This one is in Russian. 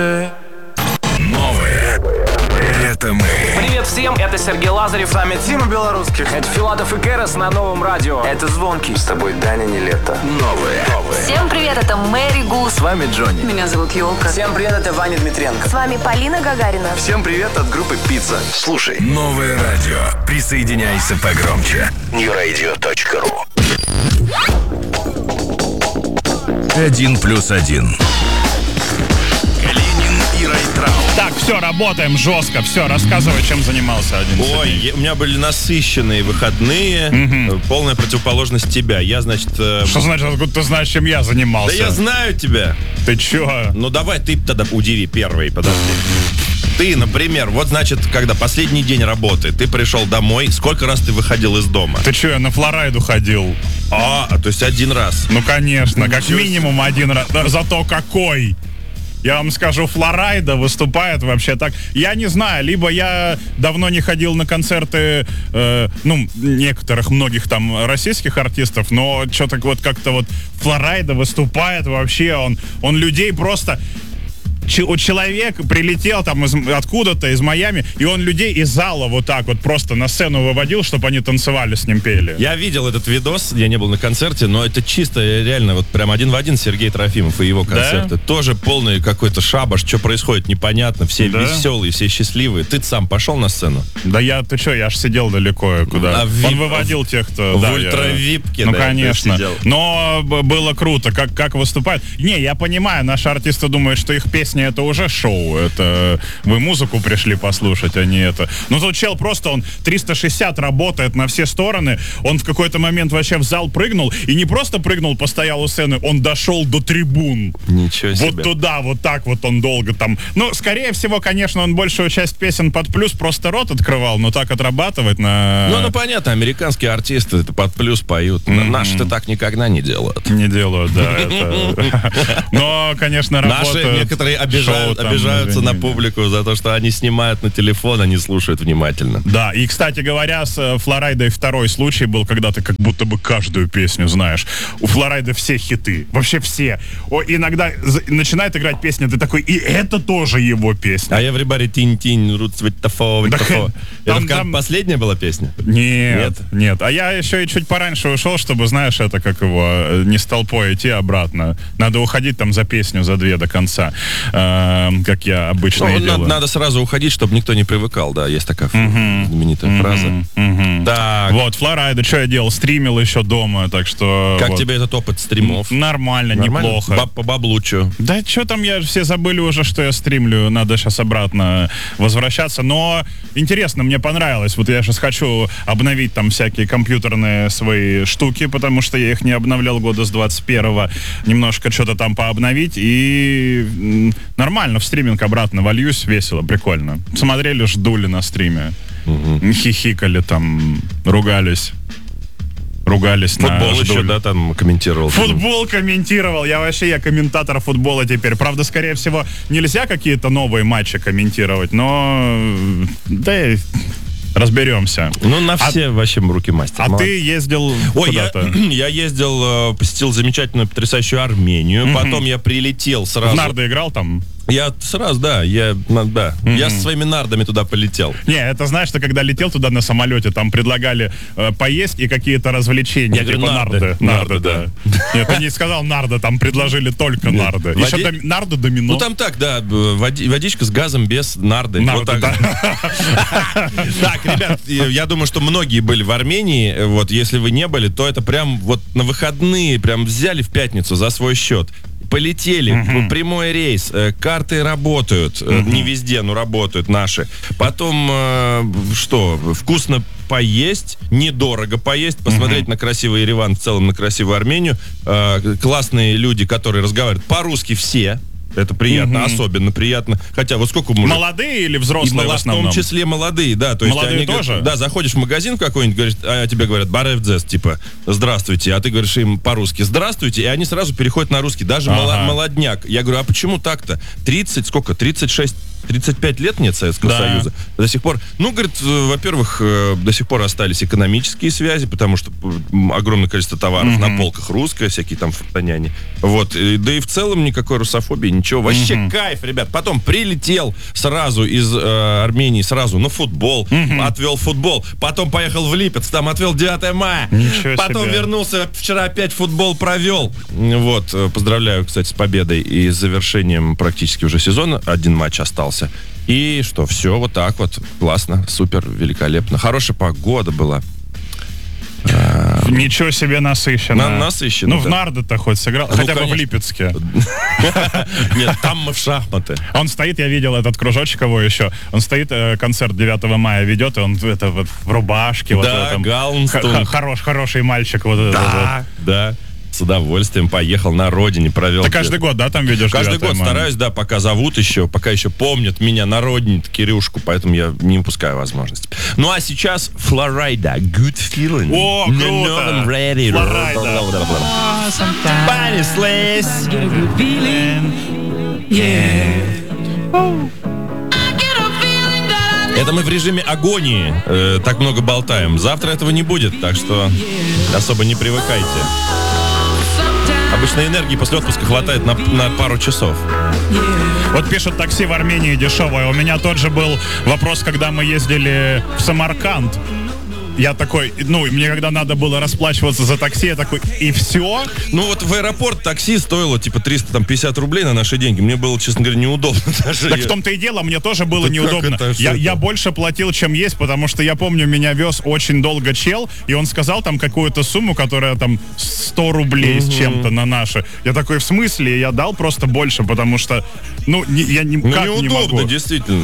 Новое. Это мы. Привет всем, это Сергей Лазарев. С вами Тима Белорусских. Это Филатов и Кэрос на новом радио. Это Звонкий. С тобой Даня Нилетто. Новое. Всем привет, это Мэри Гу. С вами Джонни. Меня зовут Ёлка. Всем привет, это Ваня Дмитренко. С вами Полина Гагарина. Всем привет от группы Пицца. Слушай Новое радио. Присоединяйся погромче. newradio.ru. 1+1. Калинин и Райтрау. Так, все, работаем жестко, все, рассказывай, чем занимался один день. Ой, у меня были насыщенные выходные, полная противоположность тебя. Я, значит... Что значит, откуда ты знаешь, чем я занимался? Да я знаю тебя. Ты чё? Ну давай ты тогда удиви первый, подожди. Ты, например, вот значит, когда последний день работы, ты пришел домой, сколько раз ты выходил из дома? Ты чё, я на Флорайду ходил? То есть один раз. Ну, конечно, как минимум один раз. Да, зато какой! Я вам скажу, Флорайда выступает вообще так. Я не знаю, либо я давно не ходил на концерты, некоторых, многих там российских артистов, но что-то вот как-то вот Флорайда выступает вообще, он людей просто... Человек прилетел там откуда-то, из Майами, и он людей из зала вот так вот просто на сцену выводил, чтобы они танцевали с ним, пели. Я видел этот видос, я не был на концерте, но это чисто реально вот прям один в один Сергей Трофимов и его концерты. Да? Тоже полный какой-то шабаш, что происходит, непонятно, все веселые, все счастливые. Ты сам пошел на сцену? Да ты что, я аж сидел далеко куда. Он выводил тех, кто... В ультра-випке, Ну, конечно. Но было круто, как выступают. Не, я понимаю, наши артисты думают, что их песни это уже шоу, это вы музыку пришли послушать, а не это. Ну тут чел просто, он 360 работает на все стороны, он в какой-то момент вообще в зал прыгнул, и не просто прыгнул, постоял у сцены, он дошел до трибун. Ничего себе. Вот туда, вот так вот он долго там. Ну, скорее всего, конечно, он большую часть песен под плюс просто рот открывал, но так отрабатывать на... Ну, понятно, американские артисты это под плюс поют. Наши-то так никогда не делают. Не делают, да. Но, конечно, работают. Наши некоторые обижаются на публику за то, что они снимают на телефон, они слушают внимательно. Да, и, кстати говоря, с Флорайдой второй случай был, когда ты как будто бы каждую песню знаешь. У Флорайды все хиты, вообще все. Иногда начинает играть песня, ты такой, и это тоже его песня. А everybody тинь-тинь, рут цветофо. Это последняя была песня? Нет. А я еще и чуть пораньше ушел, чтобы, знаешь, это как его, не с толпой идти обратно. Надо уходить там за песню, за 2 до конца. Как я обычно и делаю. Надо сразу уходить, чтобы никто не привыкал, да, есть такая знаменитая фраза. Так. Вот, Флорайда, что я делал? Стримил еще дома, так что... Как тебе этот опыт стримов? Нормально, неплохо. По баблу что? Да что там, все забыли уже, что я стримлю, надо сейчас обратно возвращаться, но интересно, мне понравилось. Вот я сейчас хочу обновить там всякие компьютерные свои штуки, потому что я их не обновлял года с 21-го, немножко что-то там пообновить, и нормально в стриминг обратно вольюсь, весело, прикольно. Смотрели, ждули на стриме, хихикали там, ругались футбол на еще, да, там комментировал. Футбол комментировал. Я комментатор футбола теперь. Правда, скорее всего, нельзя какие-то новые матчи комментировать, но разберемся. Ну, на все вообще руки мастер. А ты ездил куда-то? Я ездил, посетил замечательную, потрясающую Армению. Потом я прилетел сразу. В нарды играл там? Я сразу, да. Я со своими нардами туда полетел. Не, это знаешь, что когда летел туда на самолете, там предлагали поесть и какие-то развлечения. Я говорю, нарды, да. Нет, ты не сказал нарды, там предложили только нарды. Еще нарды домино. Ну там так, да, водичка с газом без нарды. Вот так. Так, ребят, я думаю, что многие были в Армении. Вот, если вы не были, то это прям вот на выходные прям взяли в пятницу за свой счет. Полетели, прямой рейс, карты работают, не везде, но работают наши. Потом, вкусно поесть, недорого поесть, посмотреть на красивый Ереван, в целом на красивую Армению. Классные люди, которые разговаривают по-русски все. Это приятно, особенно приятно. Хотя вот сколько можно... Молодые или взрослые в основном? В том числе молодые, да. То есть молодые они тоже? Да, заходишь в магазин какой-нибудь, говоришь, а тебе говорят, баревдзес, типа, здравствуйте. А ты говоришь им по-русски, здравствуйте, и они сразу переходят на русский. Даже молодняк. Я говорю, а почему так-то? 36 35 лет нет Советского Да. Союза. До сих пор, ну, говорит, во-первых, до сих пор остались экономические связи, потому что огромное количество товаров на полках русское, всякие там фортаняне. Вот. Да и в целом никакой русофобии, ничего. Вообще кайф, ребят. Потом прилетел сразу из Армении, сразу на футбол, отвел футбол. Потом поехал в Липецк, там отвел 9 мая. Ничего Потом себе. вернулся, вчера опять футбол провел. Вот. Поздравляю, кстати, с победой и с завершением практически уже сезона. Один матч остался. И что, все вот так вот. Классно, супер, великолепно. Хорошая погода была. Ничего себе насыщенно. Насыщенно, Ну, в да. нарды-то хоть сыграл. Хотя бы в конечно. Липецке. Нет, там мы в шахматы. Он стоит, я видел этот кружочек его еще. Он стоит, концерт 9 мая ведет, и он это вот в рубашке. Вот в Да, этом. галстук. Хороший мальчик. Вот этот вот. Да. С удовольствием поехал на родине, провел. Ты каждый год, да, там ведешь? Каждый 9 год мая? стараюсь, да, пока зовут еще, пока еще помнят меня на родине, Кирюшку, поэтому я не упускаю возможности. Ну а сейчас Флорайда, Good Feeling. О, На круто! новом рейде. Флорайда. Понеслись. Это мы в режиме агонии так много болтаем. Завтра этого не будет, так что особо не привыкайте. Обычно энергии после отпуска хватает на пару часов. Вот пишут, такси в Армении дешевое. У меня тот же был вопрос, когда мы ездили в Самарканд. Я такой, ну, мне когда надо было расплачиваться за такси, я такой, и все? Ну вот в аэропорт такси стоило типа 350 рублей на наши деньги. Мне было, честно говоря, неудобно даже. Так в том-то и дело, мне тоже было Да неудобно. как это? Что Я это? больше платил, чем есть, потому что я помню, меня вез очень долго чел, и он сказал там какую-то сумму, которая там 100 рублей с чем-то на наши. Я такой, в смысле? Я дал просто больше, потому что, ну, я никак не неудобно, могу. действительно.